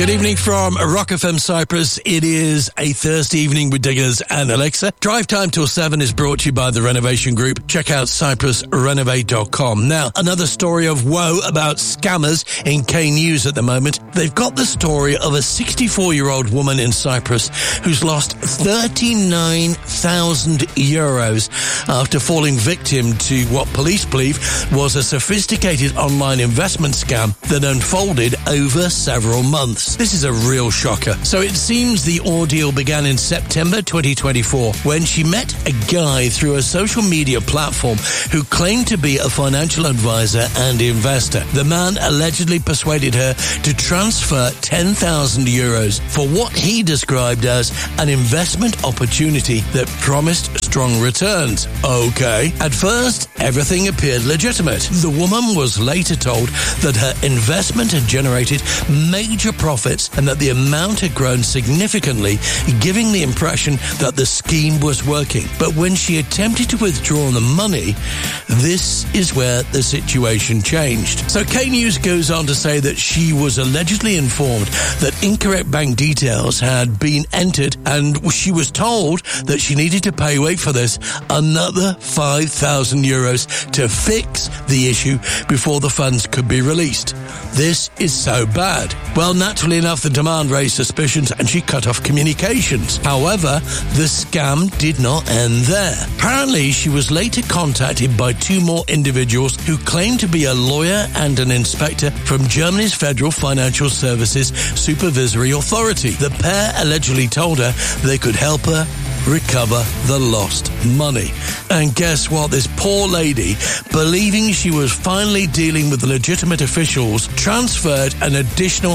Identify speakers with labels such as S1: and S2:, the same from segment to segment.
S1: Good evening from Rock FM Cyprus. It is a Thursday evening with Diggers and Alexa. Drive Time till 7 is brought to you by the Renovation Group. Check out cyprusrenovate.com. Now, another story of woe about scammers in K News at the moment. They've got the story of a 64-year-old woman in Cyprus who's lost 39,000 euros after falling victim to what police believe was a sophisticated online investment scam that unfolded over several months. This is a real shocker. So it seems the ordeal began in September 2024 when she met a guy through a social media platform who claimed to be a financial advisor and investor. The man allegedly persuaded her to transfer 10,000 euros for what he described as an investment opportunity that promised strong returns. Okay. At first, everything appeared legitimate. The woman was later told that her investment had generated major profits and that the amount had grown significantly, giving the impression that the scheme was working. But when she attempted to withdraw the money, this is where the situation changed. So K News goes on to say that she was allegedly informed that incorrect bank details had been entered, and she was told that she needed to pay, wait for this, another 5,000 euros to fix the issue before the funds could be released. This is so bad. Well, naturally enough, the demand raised suspicions and she cut off communications. However, the scam did not end there. Apparently, she was later contacted by two more individuals who claimed to be a lawyer and an inspector from Germany's Federal Financial Services Supervisory Authority. The pair allegedly told her they could help her recover the lost money. And guess what? This poor lady, believing she was finally dealing with legitimate officials, transferred an additional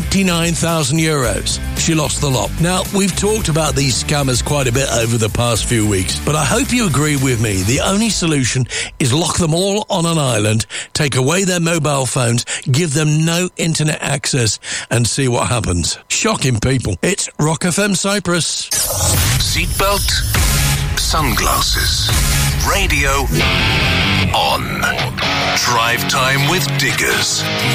S1: 29,000 euros. She lost the lot. Now, we've talked about these scammers quite a bit over the past few weeks, but I hope you agree with me. The only solution is lock them all on an island, take away their mobile phones, give them no internet access, and see what happens. Shocking people. It's Rock FM Cyprus.
S2: Seatbelt, sunglasses, radio on. Drive Time with Diggers.